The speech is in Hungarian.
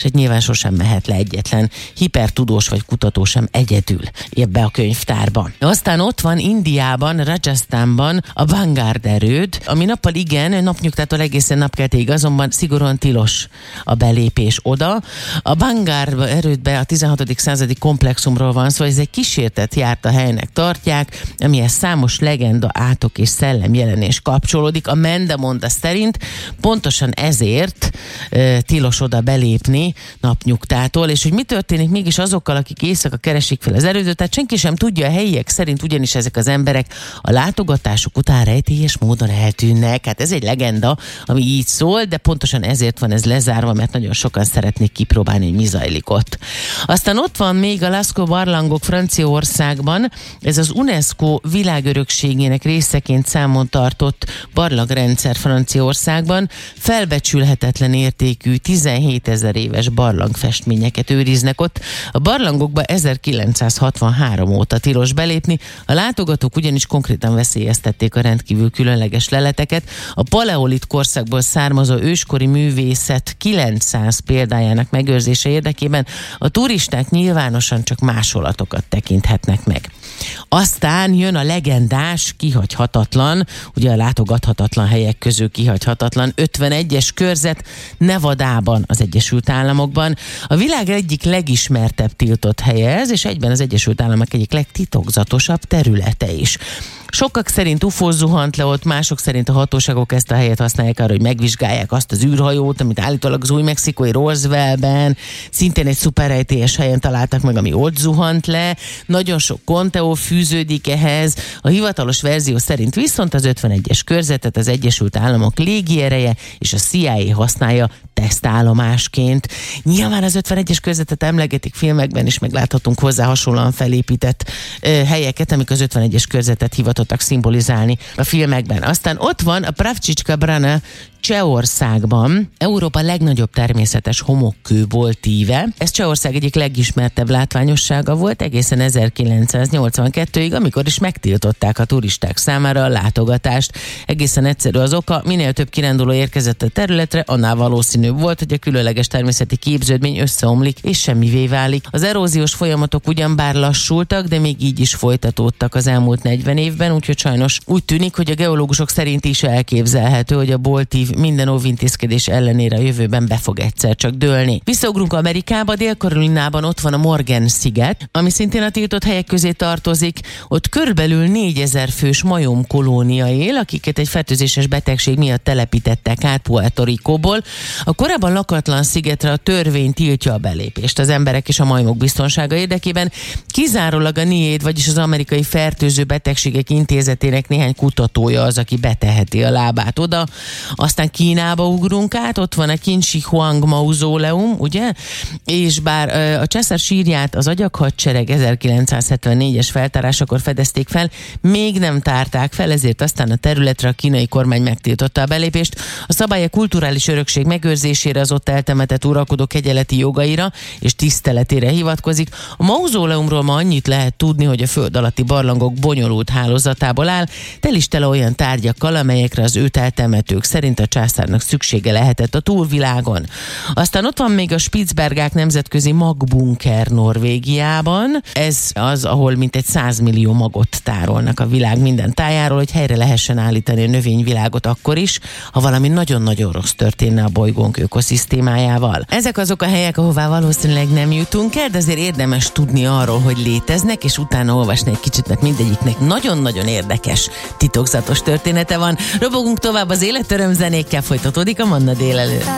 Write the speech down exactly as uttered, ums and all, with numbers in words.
hát nyilván sosem mehet le egyetlen hipertudós vagy kutató sem egyedül ebbe a könyvtárban. Aztán ott van Indiában, Rajasztánban a Vanguard erőd, ami nappal igen, napnyugtától egészen napkeltéig azonban szigorúan tilos a belépés oda. A Vanguard erődbe a tizenhatodik századi komplexumról van szó, ez egy kísértett járt a helynek tartják, amihez számos legenda, átok és szellemjelenés kapcsolódik. A Mendemonda szerint pontosan ezért e, tilos oda belépni napnyugtától, és hogy mi történik mégis azokkal, akik éjszaka keresik fel az erődöt, tehát senki sem tudja, a helyiek szerint ugyanis ezek az emberek a látogatásuk után rejtélyes módon eltűnnek. Hát ez egy legenda, ami így szól, de pontosan ezért van ez lezárva, mert nagyon sokan szeretnék kipróbálni, hogy mi zajlik ott. Aztán ott van még a Lascaux barlangok Franciaországban, ez az UNESCO világörökségének részeként számon tartott barlangrendszer Franciaországban, felbecsülhetetlen értékű tizenhétezer éves barlangfestményeket őriznek ott. A barlangokba ezerkilencszázhatvanhárom óta tilos belépni, a látogatók ugyanis konkrétan veszélyeztették a rendkívül különleges leleteket. A paleolit korszakból származó őskori művészet kilencszáz példájának megőrzése érdekében a turisták nyilvánosan csak másolatokat tekinthetnek meg. Aztán jön a legendás, kihagyhatatlan, ugye a látogathatatlan helyek közül kihagyhatatlan ötvenegyes körzet Nevadában, az Egyesült Államokban. A világ egyik legismertebb tiltott helye ez, és egyben az Egyesült Államok egyik legtitokzatosabb területe is. Sokak szerint ufó zuhant le ott, mások szerint a hatóságok ezt a helyet használják arra, hogy megvizsgálják azt az űrhajót, amit állítólag az új-mexikói Roswellben, szintén egy szuperrejtélyes helyen találtak meg, ami ott zuhant le. Nagyon sok konteó fűződik ehhez. A hivatalos verzió szerint viszont az ötvenegyes körzetet az Egyesült Államok légiereje és a C I A használja tesztállomásként. Nyilván az ötvenegyes körzetet emlegetik filmekben is, megláthatunk hozzá hasonlóan felépített ö, helyeket, amik az ötvenegyes körzetet hivatottak szimbolizálni a filmekben. Aztán ott van a Pravčička Brana Csehországban, Európa legnagyobb természetes homokkő volt íve. Ez Csehország egyik legismertebb látványossága volt egészen ezerkilencszáznyolcvankettőig, amikor is megtiltották a turisták számára a látogatást. Egészen egyszerű az oka, minél több kiránduló érkezett a területre, annál valószínűbb volt, hogy a különleges természeti képződmény összeomlik és semmivé válik. Az eróziós folyamatok ugyan bár lassultak, de még így is folytatódtak az elmúlt negyven évben, úgyhogy sajnos úgy tűnik, hogy a geológusok szerint is elképzelhető, hogy a boltív minden óvintézkedés ellenére a jövőben be fog egyszer csak dőlni. Visszaugrunk Amerikába, Dél-Karolinában ott van a Morgan-sziget, ami szintén a tiltott helyek közé tartozik. Ott körülbelül négyezer fős majomkolónia él, akiket egy fertőzéses betegség miatt telepítettek át Puerto Ricóból. A korábban lakatlan szigetre a törvény tiltja a belépést az emberek és a majmok biztonsága érdekében. Kizárólag a N I A I D, vagyis az Amerikai Fertőző Betegségek Intézetének néhány kutatója az, aki beteheti a lábát oda. Aztán Kínába ugrunk át, ott van a Qinshi Huang mauzóleum, ugye? És bár a császár sírját az agyaghadsereg ezerkilencszázhetvennégyes feltárásakor fedezték fel, még nem tárták fel, ezért aztán a területre a kínai kormány megtiltotta a belépést. A szabály a kulturális örökség megőrzésére, az ott eltemetett uralkodó kegyeleti jogaira és tiszteletére hivatkozik. A mauzóleumról ma annyit lehet tudni, hogy a föld alatti barlangok bonyolult hálózatából áll, tel is tele olyan tárgyakkal, amelyekre az őt eltemetők szerint a császárnak szüksége lehetett a túlvilágon. Aztán ott van még a Spitsbergák nemzetközi magbunker Norvégiában. Ez az, ahol mintegy száz millió magot tárolnak a világ minden tájáról, hogy helyre lehessen állítani a növényvilágot akkor is, ha valami nagyon-nagyon rossz történne a bolygónk ökoszisztémájával. Ezek azok a helyek, ahová valószínűleg nem jutunk el, de azért érdemes tudni arról, hogy léteznek, és utána olvasni egy kicsit, mert mindegyiknek nagyon-nagyon érdekes, titokzatos története van. Robogunk tovább, az életöröm zenékkel folytatódik a Manna délelőtt.